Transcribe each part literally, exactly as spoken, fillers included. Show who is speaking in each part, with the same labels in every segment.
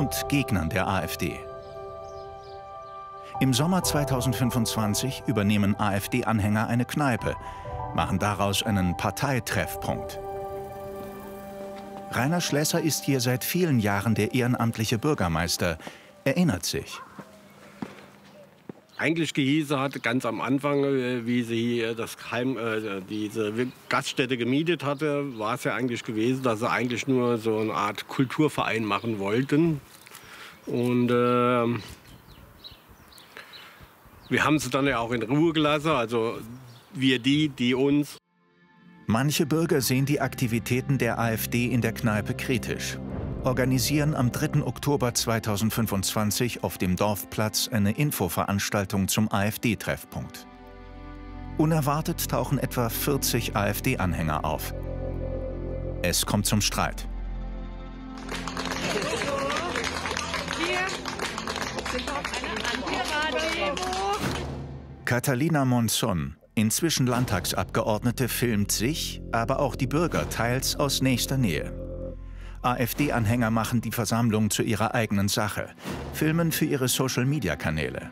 Speaker 1: und Gegnern der AfD. Im Sommer zweitausendfünfundzwanzig übernehmen AfD-Anhänger eine Kneipe, machen daraus einen Parteitreffpunkt. Rainer Schlesser ist hier seit vielen Jahren der ehrenamtliche Bürgermeister, erinnert sich.
Speaker 2: Eigentlich gehießen hat, ganz am Anfang, wie sie hier das Heim, äh, diese Gaststätte gemietet hatte, war es ja eigentlich gewesen, dass sie eigentlich nur so eine Art Kulturverein machen wollten. Und äh, wir haben sie dann ja auch in Ruhe gelassen, also wir die, die uns.
Speaker 1: Manche Bürger sehen die Aktivitäten der AfD in der Kneipe kritisch, organisieren am dritten Oktober zweitausendfünfundzwanzig auf dem Dorfplatz eine Infoveranstaltung zum AfD-Treffpunkt. Unerwartet tauchen etwa vierzig AfD-Anhänger auf. Es kommt zum Streit. Catalina Monzon, inzwischen Landtagsabgeordnete, filmt sich, aber auch die Bürger teils aus nächster Nähe. AfD-Anhänger machen die Versammlung zu ihrer eigenen Sache, filmen für ihre Social-Media-Kanäle.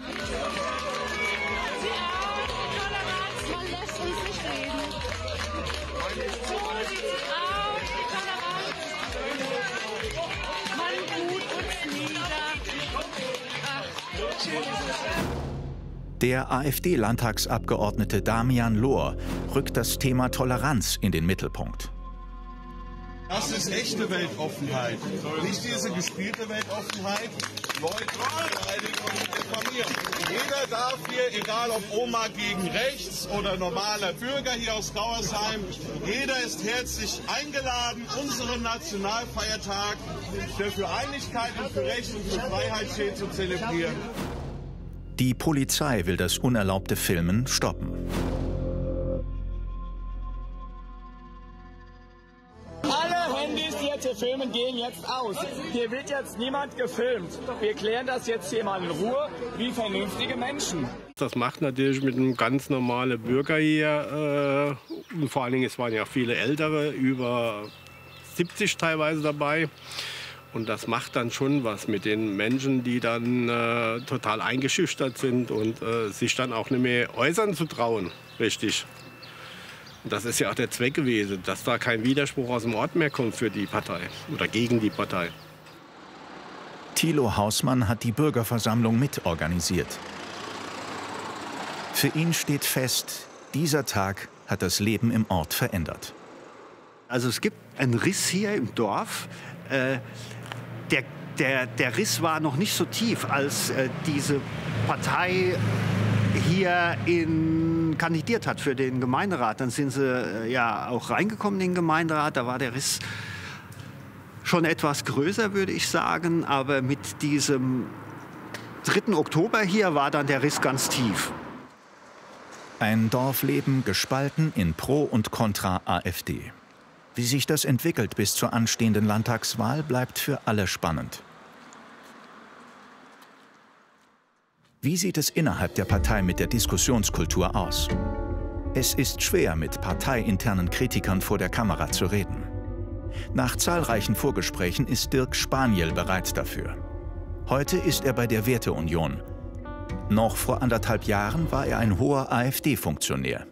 Speaker 1: Der AfD-Landtagsabgeordnete Damian Lohr rückt das Thema Toleranz in den Mittelpunkt.
Speaker 3: Das ist echte Weltoffenheit, nicht diese gespielte Weltoffenheit. Leute beleidigen und diffamieren. Jeder darf hier, egal ob Oma gegen rechts oder normaler Bürger hier aus Gauersheim, jeder ist herzlich eingeladen, unseren Nationalfeiertag, der für Einigkeit und für Recht und für Freiheit steht, zu zelebrieren.
Speaker 1: Die Polizei will das unerlaubte Filmen stoppen.
Speaker 4: Alle Handys, die jetzt hier filmen, gehen jetzt aus. Hier wird jetzt niemand gefilmt. Wir klären das jetzt hier mal in Ruhe, wie vernünftige Menschen.
Speaker 2: Das macht natürlich mit einem ganz normalen Bürger hier, äh, und vor allen Dingen, es waren ja viele Ältere, über siebzig teilweise dabei. Und das macht dann schon was mit den Menschen, die dann äh, total eingeschüchtert sind und äh, sich dann auch nicht mehr äußern zu trauen, richtig. Und das ist ja auch der Zweck gewesen, dass da kein Widerspruch aus dem Ort mehr kommt für die Partei oder gegen die Partei.
Speaker 1: Thilo Hausmann hat die Bürgerversammlung mitorganisiert. Für ihn steht fest, dieser Tag hat das Leben im Ort verändert.
Speaker 5: Also es gibt einen Riss hier im Dorf. Äh, Der, der, der Riss war noch nicht so tief, als äh, diese Partei hier in, kandidiert hat für den Gemeinderat. Dann sind sie äh, ja auch reingekommen in den Gemeinderat. Da war der Riss schon etwas größer, würde ich sagen. Aber mit diesem dritten Oktober hier war dann der Riss ganz tief.
Speaker 1: Ein Dorfleben gespalten in Pro und Contra AfD. Wie sich das entwickelt bis zur anstehenden Landtagswahl, bleibt für alle spannend. Wie sieht es innerhalb der Partei mit der Diskussionskultur aus? Es ist schwer, mit parteiinternen Kritikern vor der Kamera zu reden. Nach zahlreichen Vorgesprächen ist Dirk Spaniel bereit dafür. Heute ist er bei der Werteunion. Noch vor anderthalb Jahren war er ein hoher AfD-Funktionär.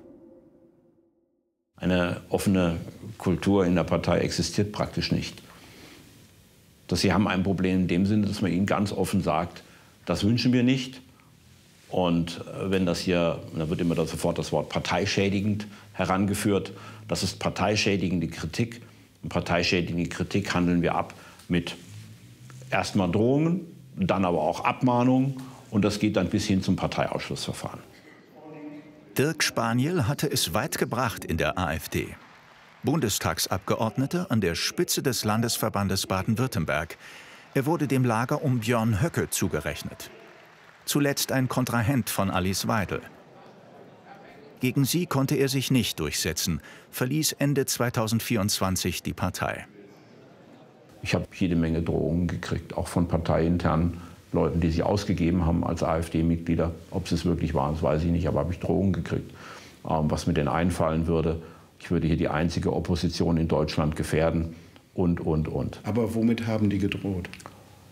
Speaker 6: Eine offene Kultur in der Partei existiert praktisch nicht. Dass sie haben ein Problem in dem Sinne, dass man ihnen ganz offen sagt, das wünschen wir nicht. Und wenn das hier, dann wird immer sofort das Wort parteischädigend herangeführt. Das ist parteischädigende Kritik. Und parteischädigende Kritik handeln wir ab mit erstmal Drohungen, dann aber auch Abmahnungen. Und das geht dann bis hin zum Parteiausschlussverfahren.
Speaker 1: Dirk Spaniel hatte es weit gebracht in der AfD. Bundestagsabgeordneter an der Spitze des Landesverbandes Baden-Württemberg. Er wurde dem Lager um Björn Höcke zugerechnet. Zuletzt ein Kontrahent von Alice Weidel. Gegen sie konnte er sich nicht durchsetzen, verließ Ende zweitausendvierundzwanzig die Partei.
Speaker 6: Ich habe jede Menge Drohungen gekriegt, auch von parteiinternen Leuten, die sich ausgegeben haben als AfD-Mitglieder. Ob sie es wirklich waren, das weiß ich nicht, aber habe ich Drohungen gekriegt. Ähm, was mir denn einfallen würde, ich würde hier die einzige Opposition in Deutschland gefährden und, und, und.
Speaker 7: Aber womit haben die gedroht?